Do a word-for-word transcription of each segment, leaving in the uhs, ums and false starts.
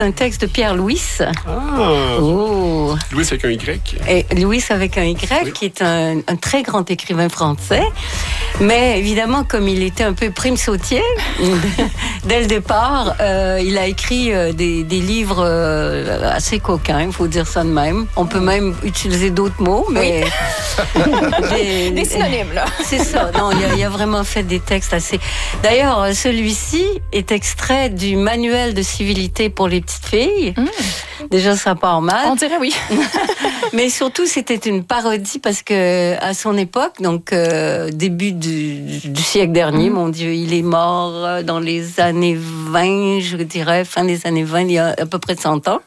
Un texte de Pierre Louis. Ah! Oh. Louis avec un Y. Et Louis avec un Y, oui. Qui est un, un très grand écrivain français. Mais évidemment, comme il était un peu prime sautier, dès le départ, euh, il a écrit euh, des, des livres euh, assez coquins, il faut dire ça de même. On peut même utiliser d'autres mots, mais... Oui. des, des synonymes, là. C'est ça. Non, il a, il a vraiment fait des textes assez... D'ailleurs, celui-ci est extrait du manuel de civilité pour les petites filles. Mmh. Déjà, ça part mal. On dirait oui. Mais surtout, c'était une parodie parce que à son époque, donc euh, début du, du siècle dernier, mmh. mon Dieu, il est mort dans les années vingt, je dirais, fin des années vingt, il y a à peu près cent ans.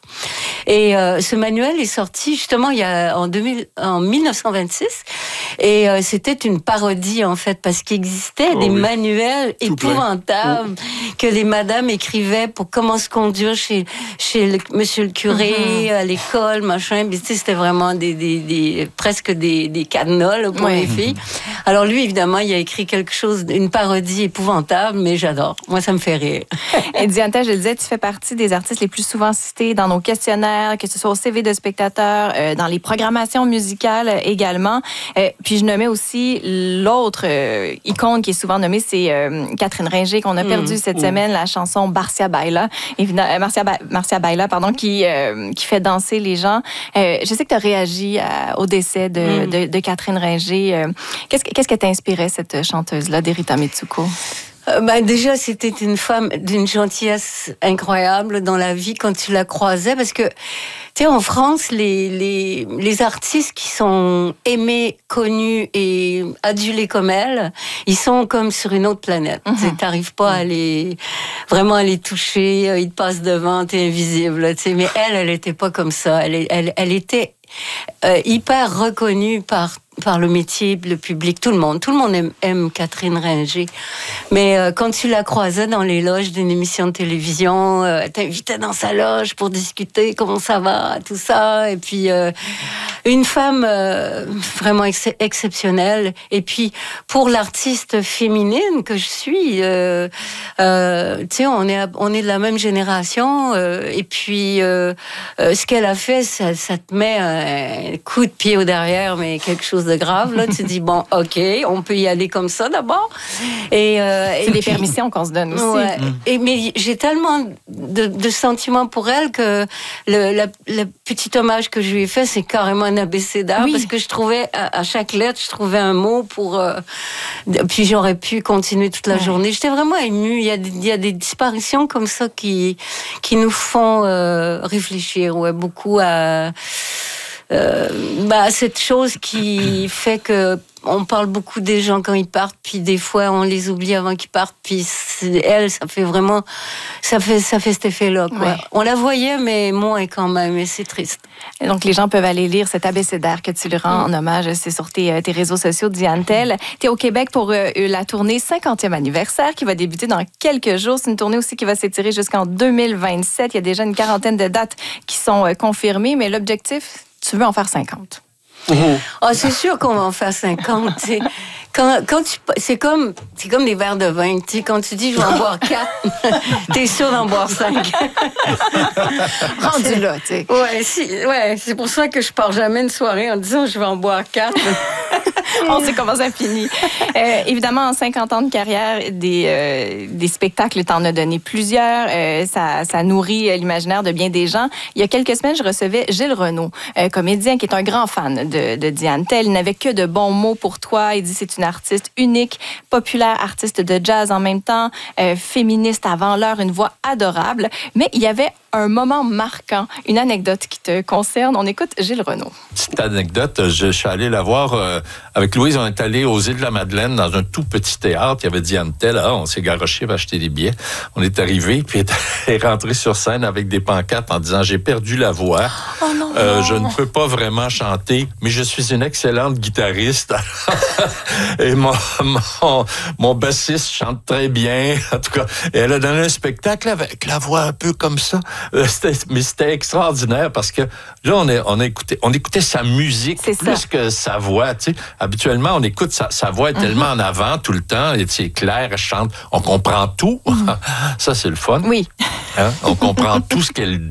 Et euh, ce manuel est sorti justement il y a en, deux mille, en dix-neuf cent vingt-six. Et euh, c'était une parodie en fait parce qu'il existait oh, des oui. manuels Tout épouvantables oh. que les madames écrivaient pour comment se conduire chez chez le, Monsieur le curé mm-hmm. à l'école, machin. Mais, tu sais, c'était vraiment des, des, des presque des, des cadenas là, pour oui. les filles. Alors lui, évidemment, il a écrit quelque chose, une parodie épouvantable, mais j'adore. Moi, ça me fait rire. Et Diane, je le disais, tu fais partie des artistes les plus souvent cités dans nos questionnaires, que ce soit au C V de spectateurs, euh, dans les programmations musicales également. Euh, puis je nommais aussi l'autre euh, icône qui est souvent nommée, c'est euh, Catherine Ringer, qu'on a perdu mmh, cette mmh. semaine, la chanson Marcia Baila, évidemment, Marcia, ba- Marcia Baila, pardon, qui, euh, qui fait danser les gens. Euh, je sais que tu as réagi à, au décès de, mmh. de, de Catherine Ringer. Euh, qu'est-ce, qu'est-ce que t'inspirait, cette chanteuse-là, d'Erita Mitsuko? Euh, ben déjà, c'était une femme d'une gentillesse incroyable dans la vie quand tu la croisais, parce que, tu sais, en France, les, les, les artistes qui sont aimés, connus et adulés comme elle, ils sont comme sur une autre planète. Mm-hmm. Tu t'arrives pas à les, vraiment à les toucher, ils te passent devant, t'es invisible, tu sais. Mais elle, elle était pas comme ça. Elle, elle, elle était euh, hyper reconnue par par le métier, le public, tout le monde. Tout le monde aime, aime Catherine Ringer. Mais euh, quand tu la croisais dans les loges d'une émission de télévision, euh, elle t'invitait dans sa loge pour discuter comment ça va, tout ça. Et puis, euh, une femme euh, vraiment ex- exceptionnelle. Et puis, pour l'artiste féminine que je suis, euh, euh, tu sais, on est, on est de la même génération. Euh, et puis, euh, euh, ce qu'elle a fait, ça, ça te met un coup de pied au derrière, mais quelque chose de grave, là, tu dis, bon, OK, on peut y aller comme ça d'abord. Et, euh, c'est et les puis, permissions qu'on se donne aussi. Ouais. Mmh. Et, mais j'ai tellement de, de sentiments pour elle que le, la, le petit hommage que je lui ai fait, c'est carrément un abécédaire, oui. parce que je trouvais, à, à chaque lettre, je trouvais un mot pour... Euh, puis j'aurais pu continuer toute la ouais. journée. J'étais vraiment émue. Il y a, il y a des disparitions comme ça qui, qui nous font euh, réfléchir, ouais, beaucoup à... Euh, bah, cette chose qui fait que on parle beaucoup des gens quand ils partent, puis des fois on les oublie avant qu'ils partent, puis elle, ça fait vraiment, ça fait, ça fait cet effet-là, quoi. Ouais. On la voyait, mais moins quand même, et c'est triste. Et donc les gens peuvent aller lire cet abécédaire que tu lui rends mmh. en hommage, c'est sur tes, tes réseaux sociaux, Diane Tell. Tu es au Québec pour euh, la tournée cinquantième anniversaire qui va débuter dans quelques jours. C'est une tournée aussi qui va s'étirer jusqu'en deux mille vingt-sept. Il y a déjà une quarantaine de dates qui sont euh, confirmées, mais l'objectif, tu veux en faire cinquante. Mmh. Oh, c'est sûr qu'on va en faire cinquante. T'sais. Quand, quand tu, c'est comme, c'est comme des verres de vin. T'sais, quand tu dis je vais en boire quatre, t'es sûr d'en boire cinq. Rendu là, tu sais. Ouais, si, ouais, c'est pour ça que je pars jamais une soirée en disant je vais en boire quatre. On sait comment ça finit. Euh, évidemment, en cinquante ans de carrière, des, euh, des spectacles, t'en as donné plusieurs. Euh, ça, ça nourrit l'imaginaire de bien des gens. Il y a quelques semaines, je recevais Gilles Renaud, euh, comédien qui est un grand fan de, de Diane Tell. Il n'avait que de bons mots pour toi. Il dit c'est une artiste unique, populaire, artiste de jazz en même temps, euh, féministe avant l'heure, une voix adorable. Mais il y avait un moment marquant, une anecdote qui te concerne. On écoute Gilles Renaud. Petite anecdote, je, je suis allé la voir euh, avec Louise. On est allé aux Îles de la Madeleine dans un tout petit théâtre. Il y avait Diane Tell. Ah, on s'est garoché pour acheter des billets. On est arrivé, puis elle est rentrée sur scène avec des pancartes en disant « J'ai perdu la voix. Oh non, euh, non. Je ne peux pas vraiment chanter, mais je suis une excellente guitariste. » Et mon, mon, mon bassiste chante très bien. En tout cas, et elle a donné un spectacle avec la voix un peu comme ça. C'était, mais c'était extraordinaire parce que là, on, est, on, a écouté, on écoutait sa musique c'est plus ça. que sa voix. Tu sais. Habituellement, on écoute sa, sa voix est mm-hmm. tellement en avant tout le temps. Et c'est clair, elle chante. On comprend tout. Mm-hmm. Ça, c'est le fun. Oui. Hein? On comprend tout ce qu'elle dit.